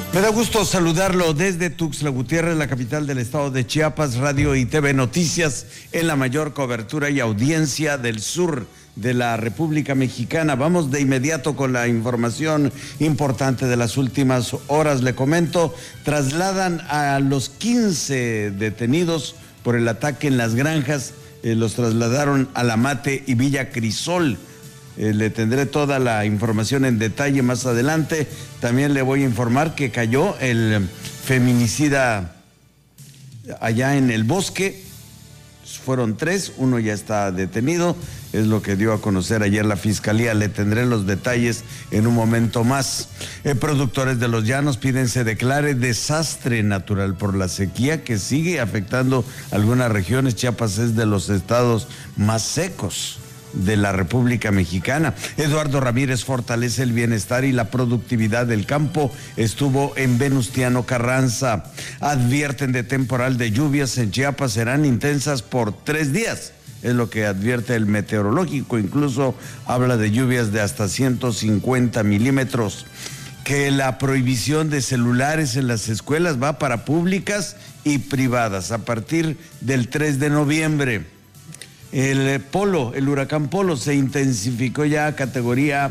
Me da gusto saludarlo desde Tuxtla Gutiérrez, la capital del estado de Chiapas. Radio y TV Noticias en la mayor cobertura y audiencia del sur de la República Mexicana. Vamos de inmediato con la información importante de las últimas horas. Le comento, trasladan a los 15 detenidos por el ataque en las granjas. Los trasladaron a La Mate y Villa Crisol. Le tendré toda la información en detalle más adelante. También le voy a informar que cayó el feminicida allá en El Bosque. Fueron 3, uno ya está detenido. Es lo que dio a conocer ayer la Fiscalía. Le tendré los detalles en un momento más. Productores de los llanos piden se declare desastre natural por la sequía que sigue afectando algunas regiones. Chiapas es de los estados más secos de la República Mexicana. Eduardo Ramírez fortalece el bienestar y la productividad del campo. Estuvo en Venustiano Carranza. Advierten de temporal de lluvias en Chiapas, serán intensas por 3 días. Es lo que advierte el meteorológico. Incluso habla de lluvias de hasta 150 milímetros. Que la prohibición de celulares en las escuelas va para públicas y privadas a partir del 3 de noviembre. El huracán Polo se intensificó ya a categoría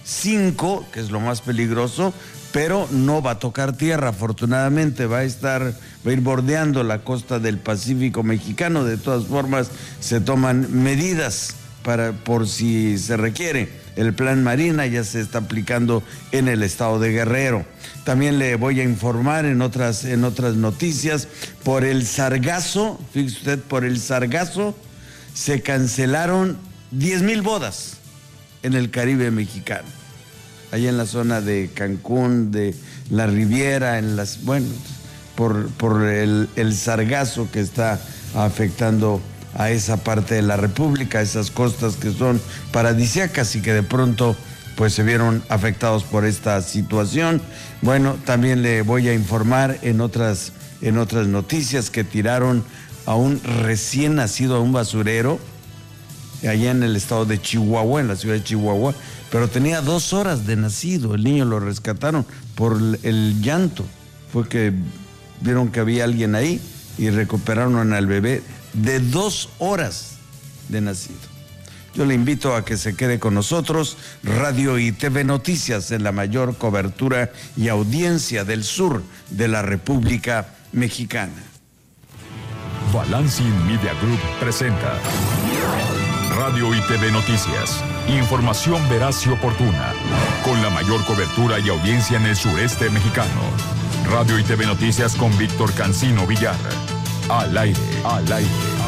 5, que es lo más peligroso, pero no va a tocar tierra, afortunadamente, va a ir bordeando la costa del Pacífico mexicano. De todas formas, se toman medidas por si se requiere. El plan Marina ya se está aplicando en el estado de Guerrero. También le voy a informar en otras noticias, por el sargazo, fíjese usted, por el sargazo, se cancelaron 10,000 bodas en el Caribe mexicano, allá en la zona de Cancún, de la Riviera, por el sargazo que está afectando a esa parte de la República, esas costas que son paradisíacas y que de pronto pues se vieron afectados por esta situación. Bueno, también le voy a informar en otras noticias que tiraron a un recién nacido a un basurero allá en el estado de Chihuahua, en la ciudad de Chihuahua, pero tenía 2 horas de nacido. El niño lo rescataron por el llanto. Fue que vieron que había alguien ahí y recuperaron al bebé de 2 horas de nacido. Yo le invito a que se quede con nosotros. Radio y TV Noticias en la mayor cobertura y audiencia del sur de la República Mexicana. Balancing Media Group presenta Radio y TV Noticias. Información veraz y oportuna, con la mayor cobertura y audiencia en el sureste mexicano. Radio y TV Noticias con Víctor Cancino Villar. Al aire, al aire.